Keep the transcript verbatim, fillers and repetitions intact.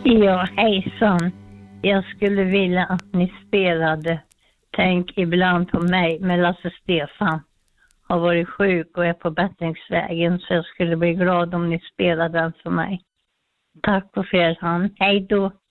Ja, hejsan. Jag skulle vilja att ni spelade Tänk ibland på mig med Lasse Stefan. Har varit sjuk och är på bättringsvägen, så jag skulle bli glad om ni spelade den för mig. Tack på förhand. Hej då.